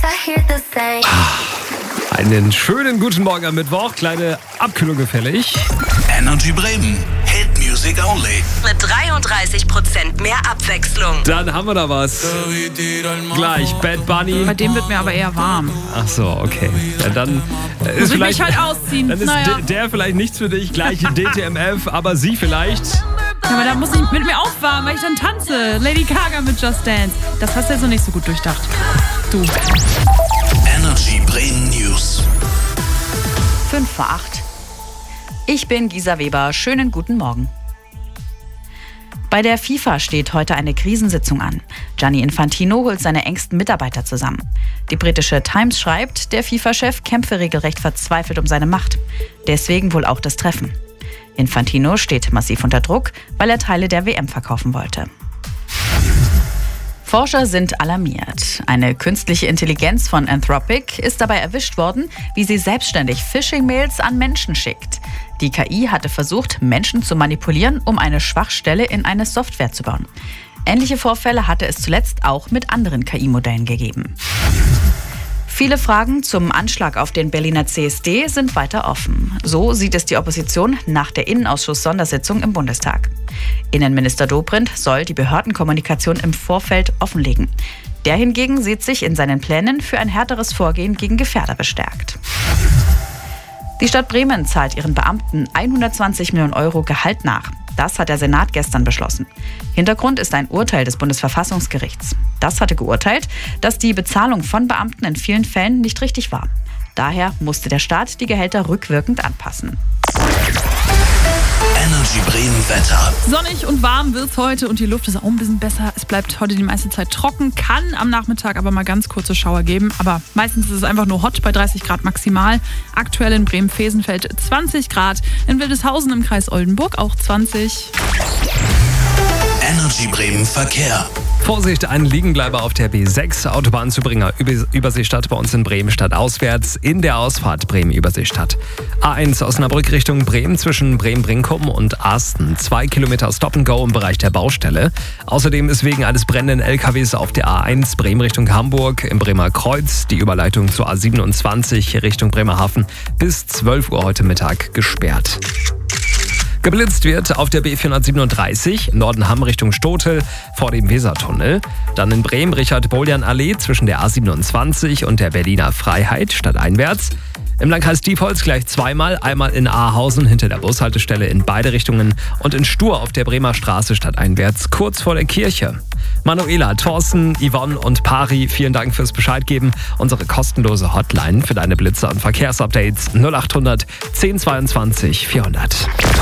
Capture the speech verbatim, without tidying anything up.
Einen schönen guten Morgen am Mittwoch. Kleine Abkühlung gefällig. Energy Bremen. Hit Music Only. Mit dreiunddreißig Prozent mehr Abwechslung. Dann haben wir da was. Gleich Bad Bunny. Bei dem wird mir aber eher warm. Ach so, okay. Ja, dann äh, ist Muss ich vielleicht, mich halt ausziehen. dann ist Naja. der, der vielleicht nichts für dich. Gleich D T M F, aber sie vielleicht. Ja, aber da muss ich mit mir aufwarmen, weil ich dann tanze. Lady Gaga mit Just Dance. Das hast du jetzt noch nicht so gut durchdacht. Du. Energy Bremen News. fünf vor acht. Ich bin Gisa Weber. Schönen guten Morgen. Bei der FIFA steht heute eine Krisensitzung an. Gianni Infantino holt seine engsten Mitarbeiter zusammen. Die britische Times schreibt, der FIFA-Chef kämpfe regelrecht verzweifelt um seine Macht. Deswegen wohl auch das Treffen. Infantino steht massiv unter Druck, weil er Teile der W M verkaufen wollte. Forscher sind alarmiert. Eine künstliche Intelligenz von Anthropic ist dabei erwischt worden, wie sie selbstständig Phishing-Mails an Menschen schickt. Die K I hatte versucht, Menschen zu manipulieren, um eine Schwachstelle in eine Software zu bauen. Ähnliche Vorfälle hatte es zuletzt auch mit anderen K I-Modellen gegeben. Viele Fragen zum Anschlag auf den Berliner C S D sind weiter offen. So sieht es die Opposition nach der Innenausschuss-Sondersitzung im Bundestag. Innenminister Dobrindt soll die Behördenkommunikation im Vorfeld offenlegen. Der hingegen sieht sich in seinen Plänen für ein härteres Vorgehen gegen Gefährder bestärkt. Die Stadt Bremen zahlt ihren Beamten hundertzwanzig Millionen Euro Gehalt nach. Das hat der Senat gestern beschlossen. Hintergrund ist ein Urteil des Bundesverfassungsgerichts. Das hatte geurteilt, dass die Bezahlung von Beamten in vielen Fällen nicht richtig war. Daher musste der Staat die Gehälter rückwirkend anpassen. Energy Bremen Wetter. Sonnig und warm wird's heute und die Luft ist auch ein bisschen besser. Es bleibt heute die meiste Zeit trocken, kann am Nachmittag aber mal ganz kurze Schauer geben. Aber meistens ist es einfach nur hot bei dreißig Grad maximal. Aktuell in Bremen-Vesenfeld zwanzig Grad, in Wildeshausen im Kreis Oldenburg auch zwanzig. Energy Bremen Verkehr. Vorsicht, ein Liegenbleiber auf der B sechs, Autobahn Zubringer Überseestadt bei uns in Bremen stadtauswärts in der Ausfahrt Bremen-Überseestadt. A eins Osnabrück Richtung Bremen zwischen Bremen-Brinkum und Arsten. Zwei Kilometer Stop-and-Go im Bereich der Baustelle. Außerdem ist wegen eines brennenden L K Ws auf der A eins Bremen Richtung Hamburg im Bremer Kreuz die Überleitung zur A siebenundzwanzig Richtung Bremerhaven bis zwölf Uhr heute Mittag gesperrt. Geblitzt wird auf der B vierhundertsiebenunddreißig, Nordenham Richtung Stotel vor dem Wesertunnel. Dann in Bremen Richard-Boljan-Allee zwischen der A siebenundzwanzig und der Berliner Freiheit stadteinwärts. Im Landkreis Diepholz gleich zweimal, einmal in Ahausen hinter der Bushaltestelle in beide Richtungen und in Stur auf der Bremer Straße stadteinwärts kurz vor der Kirche. Manuela, Thorsten, Yvonne und Pari, vielen Dank fürs Bescheidgeben. Unsere kostenlose Hotline für deine Blitzer und Verkehrsupdates null acht hundert zehn zweiundzwanzig vierhundert.